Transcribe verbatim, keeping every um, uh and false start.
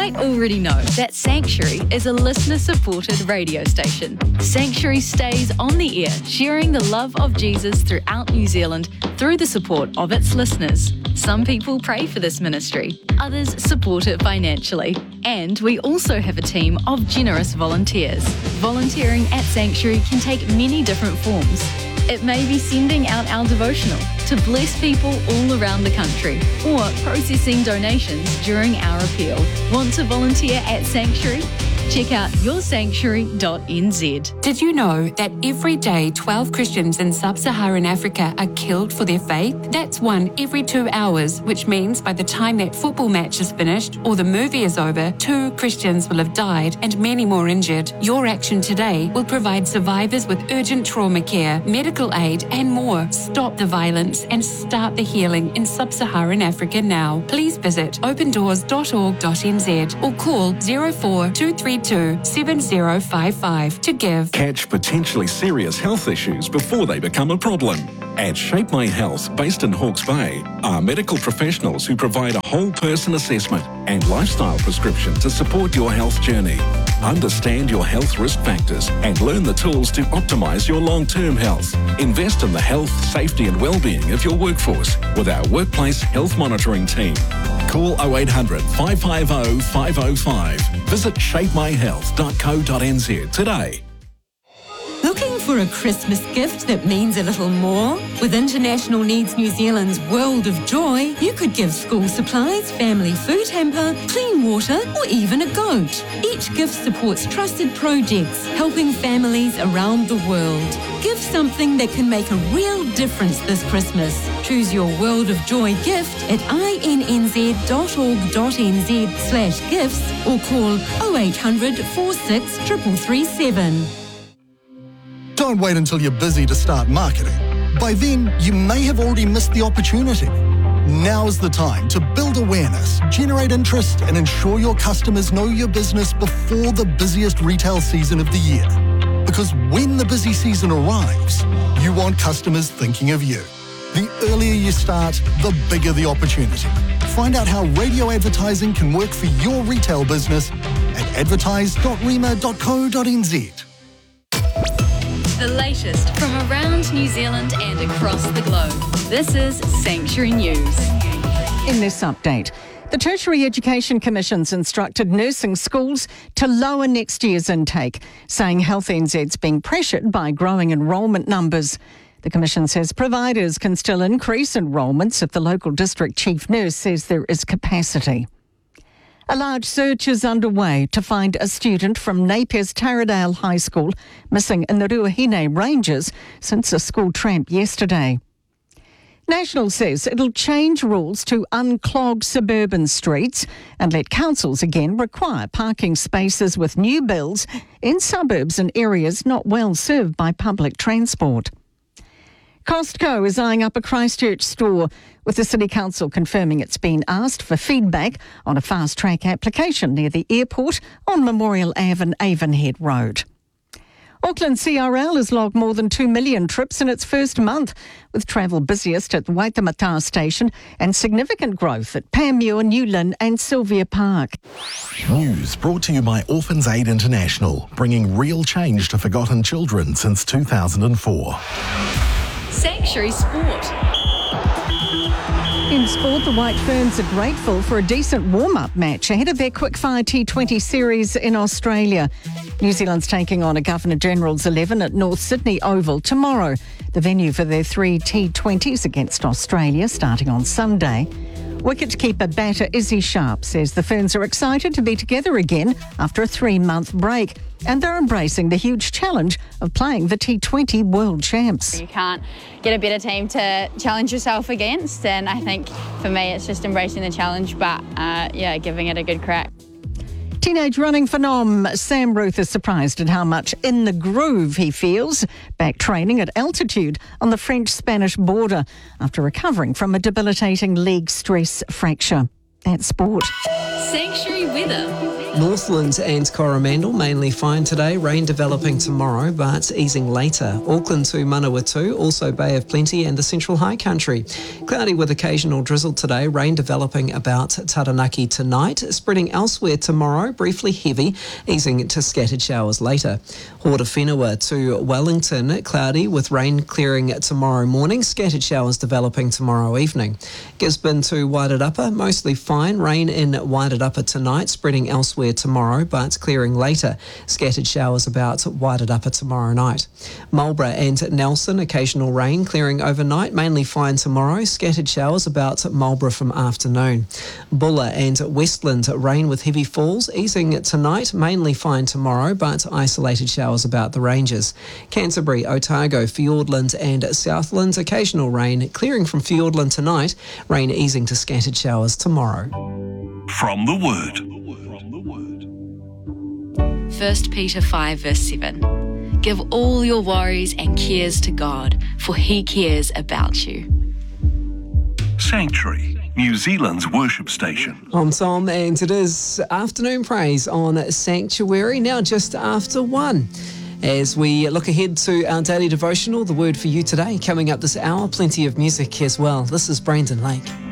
might already know that Sanctuary is a listener-supported radio station. Sanctuary stays on the air, sharing the love of Jesus throughout New Zealand through the support of its listeners. Some people pray for this ministry, others support it financially. And we also have a team of generous volunteers. Volunteering at Sanctuary can take many different forms. It may be sending out our devotional to bless people all around the country, or processing donations during our appeal. Want to volunteer at Sanctuary? Check out your sanctuary dot n z. Did you know that every day twelve Christians in sub-Saharan Africa are killed for their faith? That's one every two hours, which means by the time that football match is finished or the movie is over, two Christians will have died and many more injured. Your action today will provide survivors with urgent trauma care, medical aid and more. Stop the violence and start the healing in sub-Saharan Africa now. Please visit open doors dot org dot n z or call zero four two three two seven zero five five to give. Catch potentially serious health issues before they become a problem. At Shape My Health, based in Hawke's Bay, are medical professionals who provide a whole person assessment and lifestyle prescription to support your health journey. Understand your health risk factors and learn the tools to optimise your long-term health. Invest in the health, safety and well-being of your workforce with our workplace health monitoring team. Call oh eight hundred, five five oh, five oh five. Visit shape my health dot co dot n z today. Looking for a Christmas gift that means a little more? With International Needs New Zealand's World of Joy, you could give school supplies, family food hamper, clean water, or even a goat. Each gift supports trusted projects, helping families around the world. Give something that can make a real difference this Christmas. Choose your World of Joy gift at i n n z dot org dot n z slash gifts or call oh eight hundred, four six, three three three seven. Don't wait until you're busy to start marketing. By then, you may have already missed the opportunity. Now's the time to build awareness, generate interest, and ensure your customers know your business before the busiest retail season of the year. Because when the busy season arrives, you want customers thinking of you. The earlier you start, the bigger the opportunity. Find out how radio advertising can work for your retail business at advertise dot rema dot co dot n z. The latest from around New Zealand and across the globe. This is Sanctuary News. In this update, the Tertiary Education Commission's instructed nursing schools to lower next year's intake, saying Health N Z's being pressured by growing enrolment numbers. The Commission says providers can still increase enrolments if the local district chief nurse says there is capacity. A large search is underway to find a student from Napier's Taradale High School missing in the Ruahine Ranges since a school tramp yesterday. National says it'll change rules to unclog suburban streets and let councils again require parking spaces with new builds in suburbs and areas not well served by public transport. Costco is eyeing up a Christchurch store, with the City Council confirming it's been asked for feedback on a fast-track application near the airport on Memorial Ave and Avonhead Road. Auckland C R L has logged more than two million trips in its first month, with travel busiest at the Waitemata station and significant growth at Panmure, New Lynn and Sylvia Park. News brought to you by Orphans Aid International, bringing real change to forgotten children since two thousand four. Sanctuary Sport. In sport, the White Ferns are grateful for a decent warm-up match ahead of their Quickfire T twenty series in Australia. New Zealand's taking on a Governor-General's eleven at North Sydney Oval tomorrow, the venue for their three T twenties against Australia starting on Sunday. Wicketkeeper batter Izzy Sharp says the Ferns are excited to be together again after a three-month break, and they're embracing the huge challenge of playing the T twenty World Champs. You can't get a better team to challenge yourself against, and I think for me it's just embracing the challenge, but uh, yeah, giving it a good crack. Teenage running phenom Sam Ruth is surprised at how much in the groove he feels back training at altitude on the French-Spanish border after recovering from a debilitating leg stress fracture. That's sport. Sanctuary weather. Northland and Coromandel mainly fine today, rain developing tomorrow but easing later. Auckland to Manawatu, also Bay of Plenty and the Central High Country. Cloudy with occasional drizzle today, rain developing about Taranaki tonight, spreading elsewhere tomorrow, briefly heavy, easing to scattered showers later. Horowhenua to Wellington, cloudy with rain clearing tomorrow morning, scattered showers developing tomorrow evening. Gisborne to Wairarapa, mostly fine, rain in Wairarapa tonight, spreading elsewhere tomorrow but clearing later. Scattered showers about Wairarapa tomorrow night. Marlborough and Nelson, occasional rain clearing overnight, mainly fine tomorrow. Scattered showers about Marlborough from afternoon. Bulla and Westland, rain with heavy falls, easing tonight, mainly fine tomorrow but isolated showers about the ranges. Canterbury, Otago, Fiordland and Southland, occasional rain clearing from Fiordland tonight, rain easing to scattered showers tomorrow. From the Word. First Peter five verse seven. Give all your worries and cares to God, for He cares about you. Sanctuary, New Zealand's worship station. I'm Tom and it is afternoon praise on Sanctuary, now just after one. As we look ahead to our daily devotional, the word for you today, coming up this hour, plenty of music as well. This is Brandon Lake.